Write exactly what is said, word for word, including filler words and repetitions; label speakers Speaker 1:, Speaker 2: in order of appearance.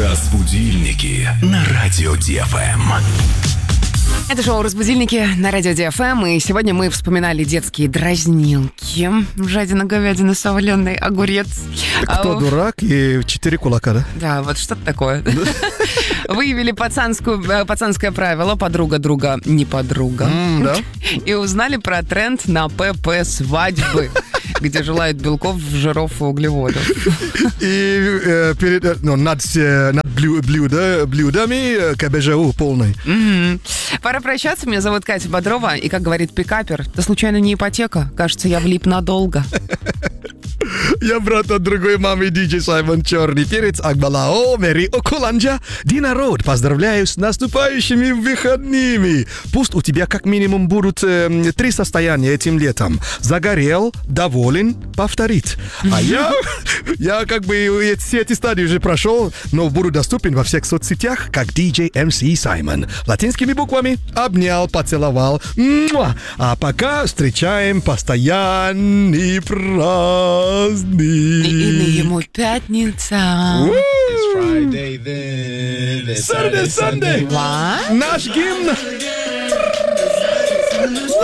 Speaker 1: Разбудильники на радио Ди Эф Эм.
Speaker 2: Это шоу «Разбудильники» на радио Ди Эф Эм, и сегодня мы вспоминали детские дразнилки. Жадина, говядина, соленый огурец.
Speaker 3: Кто
Speaker 2: а,
Speaker 3: дурак и четыре кулака, да?
Speaker 2: Да, вот что-то такое. Выявили пацанскую, пацанское правило «подруга друга не подруга».
Speaker 3: М, да.
Speaker 2: И узнали про тренд на ПП свадьбы, где желают белков, жиров и углеводов.
Speaker 3: И э, перед, э, ну, над, э, над блю- блюда, блюдами э, КБЖУ полный.
Speaker 2: Мгм. Пора прощаться. Меня зовут Катя Бодрова. И, как говорит пикапер, это случайно не ипотека? Кажется, я влип надолго.
Speaker 3: Я брат от другой мамы, диджей Саймон Черный Перец, Акбалао, Мэри Окуланджа. Дина Род, поздравляю с наступающими выходными. Пусть у тебя как минимум будут э, три состояния этим летом. Загорел, доволен, повторит. А я, я как бы все эти стадии уже прошел, но буду доступен во всех соцсетях, как диджей эм си Саймон. Латинскими буквами обнял, поцеловал. Муа! А пока встречаем постоянный праздник.
Speaker 2: И ему пятница.
Speaker 1: Friday then, it's
Speaker 3: Saturday, Sunday.
Speaker 2: What?
Speaker 3: Наш гимн.